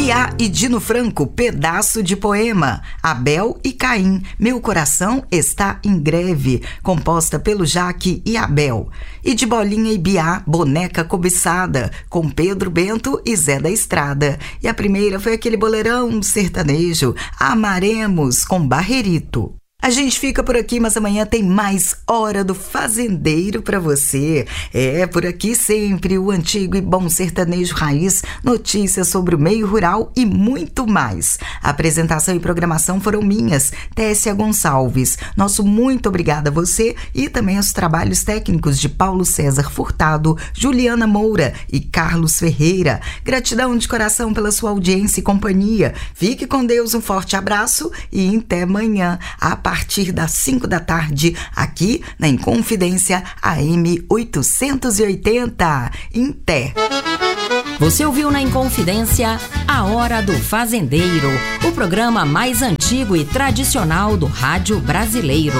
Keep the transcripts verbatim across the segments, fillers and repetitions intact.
Biá e Dino Franco, Pedaço de Poema. Abel e Caim, Meu Coração Está em Greve, composta pelo Jaque e Abel. E de Bolinha e Biá, Boneca Cobiçada, com Pedro Bento e Zé da Estrada. E a primeira foi aquele boleirão sertanejo, Amaremos, com Barrerito. A gente fica por aqui, mas amanhã tem mais Hora do Fazendeiro para você. É, por aqui sempre o antigo e bom sertanejo raiz, notícias sobre o meio rural e muito mais. A apresentação e programação foram minhas, Tessia Gonçalves. Nosso muito obrigada a você e também aos trabalhos técnicos de Paulo César Furtado, Juliana Moura e Carlos Ferreira. Gratidão de coração pela sua audiência e companhia. Fique com Deus, um forte abraço e até amanhã, a A partir das cinco da tarde, aqui na Inconfidência A M oitocentos e oitenta. Inté. Você ouviu na Inconfidência A Hora do Fazendeiro, o programa mais antigo e tradicional do rádio brasileiro.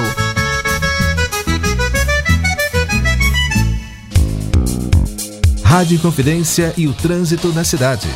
Rádio Inconfidência e o trânsito na cidade.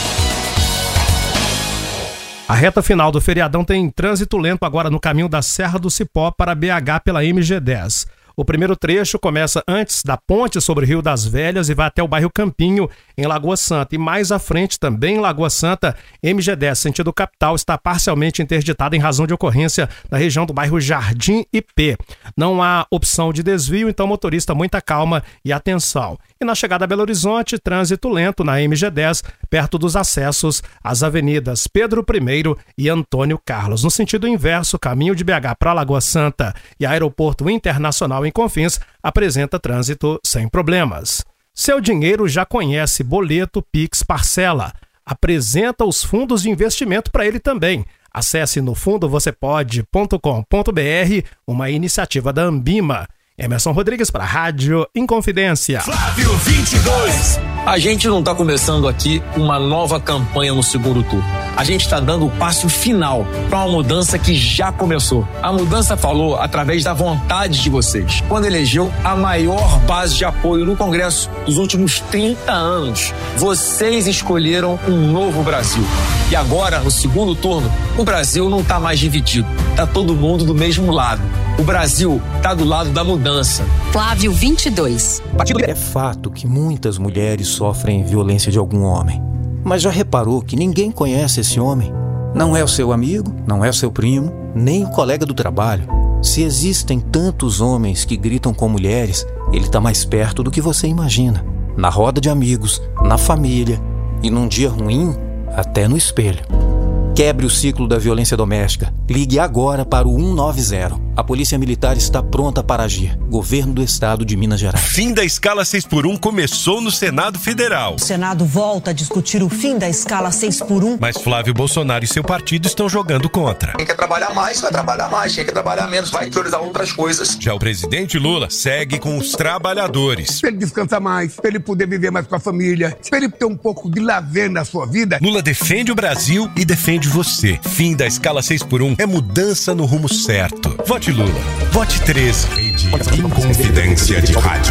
A reta final do feriadão tem trânsito lento agora no caminho da Serra do Cipó para B H pela M G dez. O primeiro trecho começa antes da ponte sobre o Rio das Velhas e vai até o bairro Campinho, em Lagoa Santa. E mais à frente, também em Lagoa Santa, M G dez, sentido capital, está parcialmente interditada em razão de ocorrência na região do bairro Jardim I P. Não há opção de desvio, então motorista, muita calma e atenção. E na chegada a Belo Horizonte, trânsito lento na M G dez, perto dos acessos às avenidas Pedro I e Antônio Carlos. No sentido inverso, caminho de B H para Lagoa Santa e Aeroporto Internacional em Confins, apresenta trânsito sem problemas. Seu dinheiro já conhece boleto, Pix, parcela. Apresenta os fundos de investimento para ele também. Acesse no fundo você pode ponto com ponto b r, uma iniciativa da Ambima. Emerson Rodrigues para a Rádio Inconfidência. Flávio vinte e dois. A gente não está começando aqui uma nova campanha no segundo turno. A gente está dando o passo final para uma mudança que já começou. A mudança falou através da vontade de vocês. Quando elegeu a maior base de apoio no Congresso dos últimos trinta anos. Vocês escolheram um novo Brasil. E agora, no segundo turno, o Brasil não está mais dividido. Está todo mundo do mesmo lado. O Brasil está do lado da mudança. Flávio vinte e dois. É fato que muitas mulheres sofrem violência de algum homem. Mas já reparou que ninguém conhece esse homem? Não é o seu amigo, não é o seu primo, nem o colega do trabalho. Se existem tantos homens que gritam com mulheres, ele está mais perto do que você imagina. Na roda de amigos, na família e num dia ruim, até no espelho. Quebre o ciclo da violência doméstica. Ligue agora para o um nove zero. A Polícia Militar está pronta para agir. Governo do Estado de Minas Gerais. Fim da escala seis por um começou no Senado Federal. O Senado volta a discutir o fim da escala seis por um. Mas Flávio Bolsonaro e seu partido estão jogando contra. Quem quer trabalhar mais, vai trabalhar mais. Quem quer trabalhar menos, vai priorizar outras coisas. Já o presidente Lula segue com os trabalhadores. Pra ele descansar mais, pra ele poder viver mais com a família, pra ele ter um pouco de lazer na sua vida. Lula defende o Brasil e defende você. Fim da escala seis por um é mudança no rumo certo. Vote Lula. Vote treze. Rede Inconfidência de Rádio.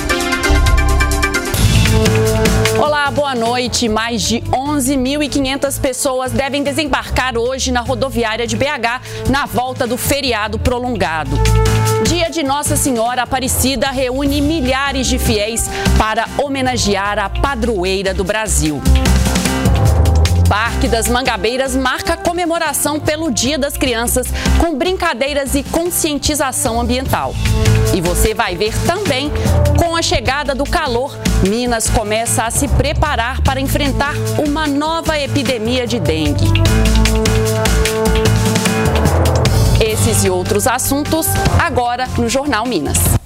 Olá, boa noite. Mais de onze mil e quinhentas pessoas devem desembarcar hoje na rodoviária de B H na volta do feriado prolongado. Dia de Nossa Senhora Aparecida reúne milhares de fiéis para homenagear a padroeira do Brasil. Parque das Mangabeiras marca a comemoração pelo Dia das Crianças com brincadeiras e conscientização ambiental. E você vai ver também, com a chegada do calor, Minas começa a se preparar para enfrentar uma nova epidemia de dengue. Esses e outros assuntos agora no Jornal Minas.